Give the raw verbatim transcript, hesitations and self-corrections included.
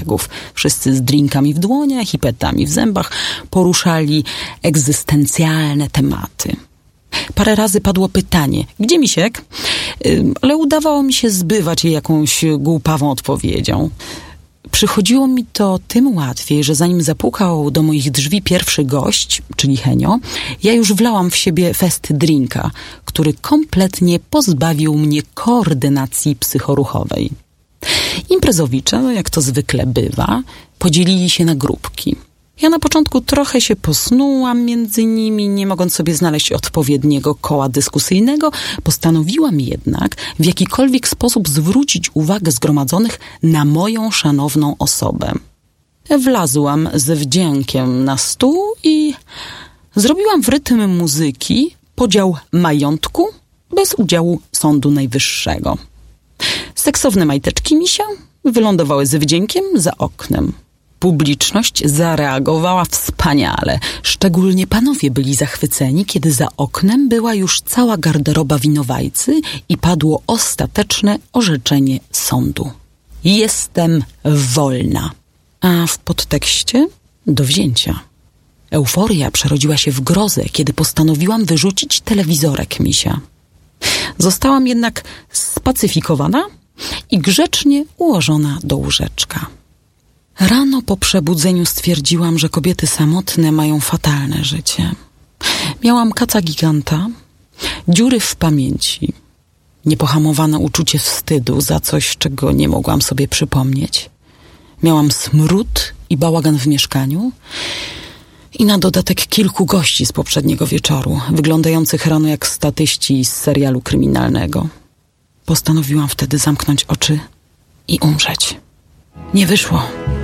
kolegów. Wszyscy z drinkami w dłoniach i petami w zębach poruszali egzystencjalne tematy. Parę razy padło pytanie, gdzie Misiek? Ale udawało mi się zbywać je jakąś głupawą odpowiedzią. Przychodziło mi to tym łatwiej, że zanim zapukał do moich drzwi pierwszy gość, czyli Henio, ja już wlałam w siebie fest drinka, który kompletnie pozbawił mnie koordynacji psychoruchowej. Imprezowicze, no jak to zwykle bywa, podzielili się na grupki. Ja na początku trochę się posnułam między nimi, nie mogąc sobie znaleźć odpowiedniego koła dyskusyjnego. Postanowiłam jednak w jakikolwiek sposób zwrócić uwagę zgromadzonych na moją szanowną osobę. Wlazłam z wdziękiem na stół i zrobiłam w rytm muzyki podział majątku bez udziału Sądu Najwyższego. Seksowne majteczki Misia wylądowały z wdziękiem za oknem. Publiczność zareagowała wspaniale. Szczególnie panowie byli zachwyceni, kiedy za oknem była już cała garderoba winowajcy i padło ostateczne orzeczenie sądu. Jestem wolna. A w podtekście do wzięcia. Euforia przerodziła się w grozę, kiedy postanowiłam wyrzucić telewizorek Misia. Zostałam jednak spacyfikowana i grzecznie ułożona do łóżeczka. Rano po przebudzeniu stwierdziłam, że kobiety samotne mają fatalne życie. Miałam kaca giganta, dziury w pamięci, niepohamowane uczucie wstydu za coś, czego nie mogłam sobie przypomnieć. Miałam smród i bałagan w mieszkaniu i na dodatek kilku gości z poprzedniego wieczoru, wyglądających rano jak statyści z serialu kryminalnego. Postanowiłam wtedy zamknąć oczy i umrzeć. Nie wyszło.